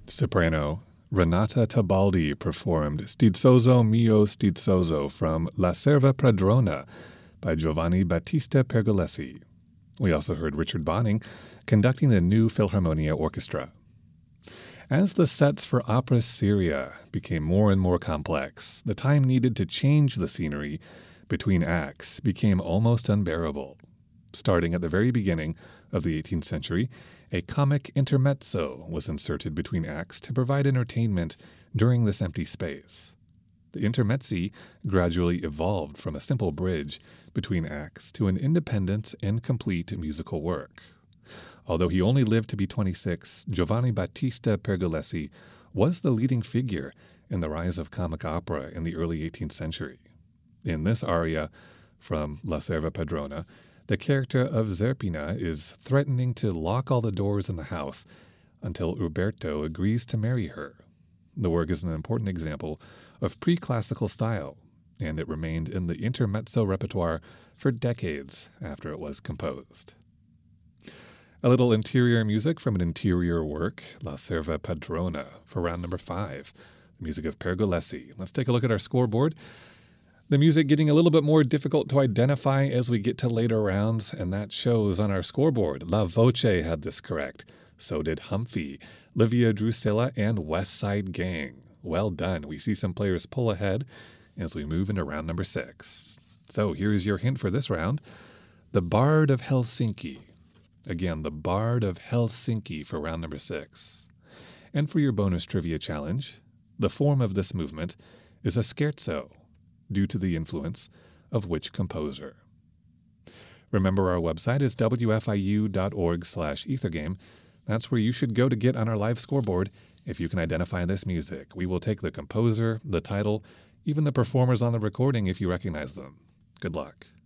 Soprano Renata Tebaldi performed Stizzoso mio stizzoso from La Serva Padrona by Giovanni Battista Pergolesi. We also heard Richard Bonning conducting the New Philharmonia Orchestra. As the sets for opera seria became more and more complex, the time needed to change the scenery between acts became almost unbearable. Starting at the very beginning of the 18th century, a comic intermezzo was inserted between acts to provide entertainment during this empty space. The intermezzi gradually evolved from a simple bridge between acts to an independent and complete musical work. Although he only lived to be 26, Giovanni Battista Pergolesi was the leading figure in the rise of comic opera in the early 18th century. In this aria from La Serva Padrona, the character of Zerpina is threatening to lock all the doors in the house until Uberto agrees to marry her. The work is an important example of pre-classical style, and it remained in the intermezzo repertoire for decades after it was composed. A little interior music from an interior work, La Serva Padrona, for round number 5, the music of Pergolesi. Let's take a look at our scoreboard. The music getting a little bit more difficult to identify as we get to later rounds, and that shows on our scoreboard. La Voce had this correct. So did Humphy, Livia Drusilla, and West Side Gang. Well done. We see some players pull ahead as we move into round number 6. So here's your hint for this round. The Bard of Helsinki. Again, the Bard of Helsinki for round number 6. And for your bonus trivia challenge, the form of this movement is a scherzo, due to the influence of which composer. Remember, our website is wfiu.org/ethergame. That's where you should go to get on our live scoreboard if you can identify this music. We will take the composer, the title, even the performers on the recording if you recognize them. Good luck.